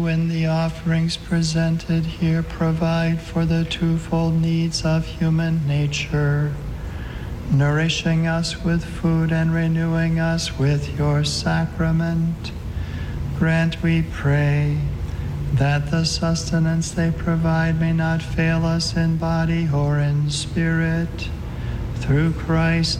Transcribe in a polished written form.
When the offerings presented here provide for the twofold needs of human nature, nourishing us with food and renewing us with your sacrament, grant, we pray, that the sustenance they provide may not fail us in body or in spirit, through Christ